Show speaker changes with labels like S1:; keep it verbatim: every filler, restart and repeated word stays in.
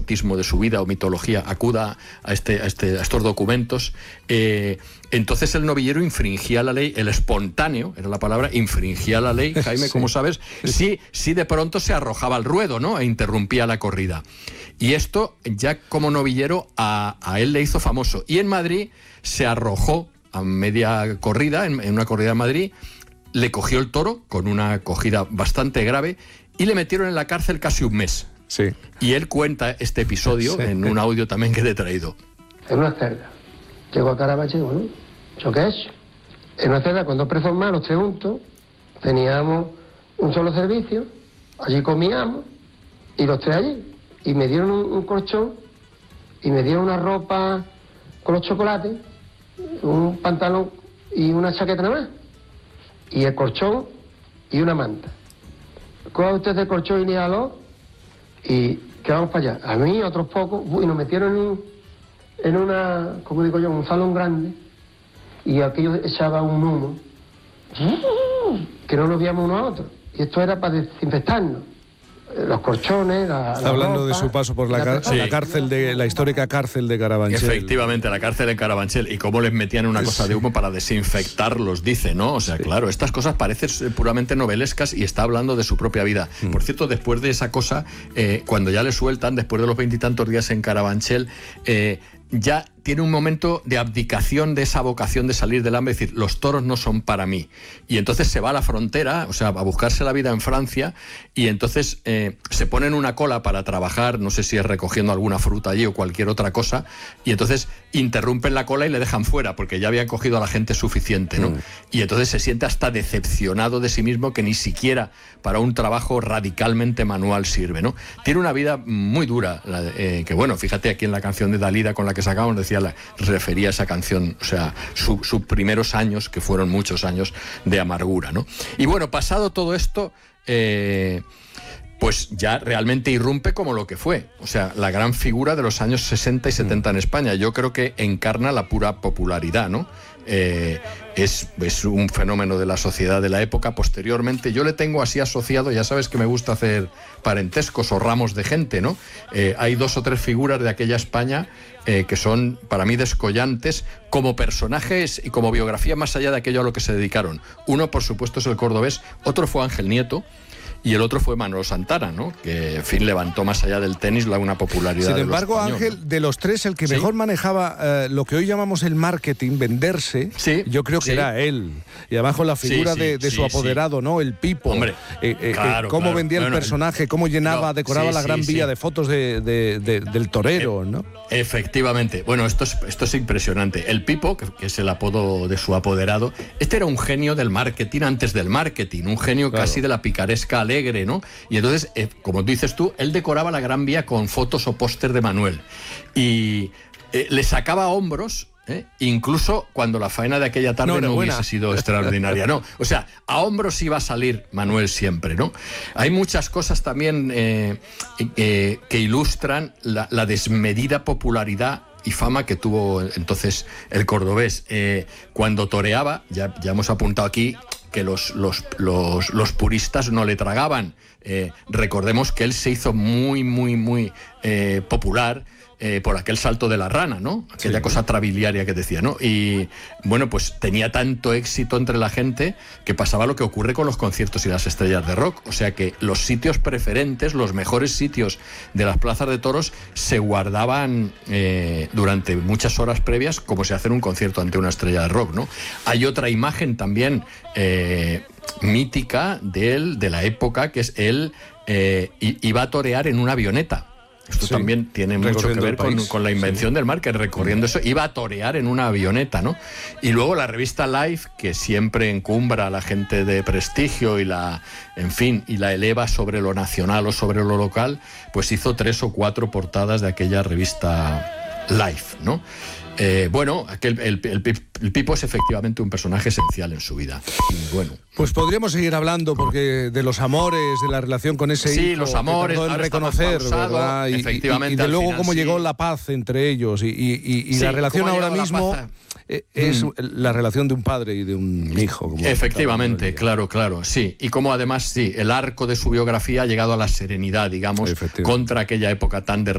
S1: exotismo de su vida o mitología, acuda a, este, a, este, a estos documentos. Eh, entonces el novillero infringía la ley, el espontáneo, era la palabra, infringía la ley, Jaime, sí. como sabes, sí, sí de pronto se arrojaba al ruedo, ¿no? E interrumpía la corrida. Y esto ya como novillero a, a él le hizo famoso. Y en Madrid se arrojó a media corrida, en, en una corrida en Madrid, le cogió el toro con una cogida bastante grave y le metieron en la cárcel casi un mes.
S2: Sí.
S1: Y él cuenta este episodio sí. en un audio también que te he traído.
S3: En una celda. Llegó a Carabanchel, bueno, ¿eso qué es? En una celda con dos presos más, los tres juntos, teníamos un solo servicio, allí comíamos, y los tres allí. Y me dieron un, un colchón, y me dieron una ropa con los chocolates, un pantalón y una chaqueta nada más. Y el colchón y una manta. Coja usted el colchón y níalo, y que vamos para allá. A mí, otros pocos, y nos metieron en, un, en una, como digo yo, un salón grande, y aquello echaba un humo, que no nos veíamos uno a otro. Y esto era para desinfectarnos. Los colchones, la,
S2: Está
S3: la
S2: hablando
S3: ropa,
S2: de su paso por la,
S3: la,
S2: car-
S1: sí.
S2: la cárcel de la histórica cárcel de Carabanchel.
S1: Efectivamente, la cárcel en Carabanchel, y cómo les metían una cosa
S2: sí.
S1: de humo para desinfectarlos, dice, ¿no? O sea, sí. claro, estas cosas parecen puramente novelescas y está hablando de su propia vida. Mm. Por cierto, después de esa cosa, eh, cuando ya le sueltan, después de los veintitantos días en Carabanchel, eh, ya tiene un momento de abdicación de esa vocación de salir del hambre, es decir, los toros no son para mí. Y entonces se va a la frontera, o sea, a buscarse la vida en Francia, y entonces eh, se pone en una cola para trabajar, no sé si es recogiendo alguna fruta allí o cualquier otra cosa, y entonces interrumpen la cola y le dejan fuera, porque ya habían cogido a la gente suficiente, ¿no? Mm. Y entonces se siente hasta decepcionado de sí mismo, que ni siquiera para un trabajo radicalmente manual sirve, ¿no? Tiene una vida muy dura, la de, eh, que bueno, fíjate aquí en la canción de Dalida con la que sacamos, decía La, refería a esa canción, o sea, sus su primeros años, que fueron muchos años de amargura, ¿no? Y bueno, pasado todo esto, eh, pues ya realmente irrumpe como lo que fue, o sea, la gran figura de los años sesenta y setenta en España. Yo creo que encarna la pura popularidad, ¿no? Eh, es, es un fenómeno de la sociedad de la época. Posteriormente yo le tengo así asociado, ya sabes que me gusta hacer parentescos o ramos de gente, ¿no? Eh, hay dos o tres figuras de aquella España eh, que son para mí descollantes como personajes y como biografía, más allá de aquello a lo que se dedicaron. Uno, por supuesto, es el cordobés, otro fue Ángel Nieto, y el otro fue Manolo Santana, ¿no? Que, en fin, levantó más allá del tenis la una popularidad.
S2: Sin
S1: de
S2: embargo,
S1: los españoles.
S2: Ángel, de los tres, el que
S1: ¿Sí?
S2: mejor manejaba eh, lo que hoy llamamos el marketing, venderse,
S1: sí,
S2: yo creo que
S1: sí.
S2: era él. Y además con la figura
S1: sí, sí,
S2: de, de
S1: sí,
S2: su apoderado,
S1: sí.
S2: ¿no? El Pipo.
S1: Hombre,
S2: eh, eh,
S1: claro,
S2: cómo
S1: claro.
S2: vendía el
S1: bueno,
S2: personaje, cómo llenaba,
S1: no,
S2: decoraba
S1: sí,
S2: la gran
S1: sí,
S2: vía
S1: sí.
S2: de fotos de, de, de, del torero, ¿no?
S1: Efectivamente. Bueno, esto es, esto es impresionante. El Pipo, que, que es el apodo de su apoderado, este era un genio del marketing antes del marketing, un genio claro. casi de la picaresca alegre, ¿no? Y entonces, eh, como dices tú, él decoraba la Gran Vía con fotos o póster de Manuel. Y eh, le sacaba hombros, ¿eh? incluso cuando la faena de aquella tarde no, no hubiese sido extraordinaria. No, o sea, a hombros iba a salir Manuel siempre, ¿no? Hay muchas cosas también eh, eh, que ilustran la, la desmedida popularidad y fama que tuvo entonces el cordobés. Eh, cuando toreaba, ya, ya hemos apuntado aquí que los, los, los, los puristas no le tragaban. Eh, recordemos que él se hizo muy, muy, muy eh, popular eh, por aquel salto de la rana, ¿no? Aquella sí. cosa trabiliaria que decía, ¿no? Y bueno, pues tenía tanto éxito entre la gente que pasaba lo que ocurre con los conciertos y las estrellas de rock. O sea que los sitios preferentes, los mejores sitios de las plazas de toros se guardaban eh, durante muchas horas previas, como se hace en un concierto ante una estrella de rock, ¿no? Hay otra imagen también eh, mítica de él, de la época, que es él eh, iba a torear en una avioneta. Esto sí, también tiene mucho que ver con, con la invención sí. del marketing, recorriendo eso, iba a torear en una avioneta, ¿no? Y luego la revista Life, que siempre encumbra a la gente de prestigio y la, en fin, y la eleva sobre lo nacional o sobre lo local, pues hizo tres o cuatro portadas de aquella revista Life, ¿no? Eh, bueno, aquel, el, el, el Pipo es efectivamente un personaje esencial en su vida. Y bueno.
S2: Pues podríamos seguir hablando porque de los amores, de la relación con ese
S1: sí,
S2: hijo,
S1: los amores,
S2: que tardó en reconocer,
S1: pausado,
S2: ¿verdad? Y,
S1: efectivamente,
S2: y, y de luego
S1: final,
S2: cómo
S1: sí.
S2: llegó la paz entre ellos y, y, y, y
S1: sí,
S2: la relación ahora mismo eh, es
S1: mm.
S2: la relación de un padre y de un hijo. Como
S1: efectivamente, claro, claro, sí. Y como además, sí, el arco de su biografía ha llegado a la serenidad, digamos, contra aquella época tan de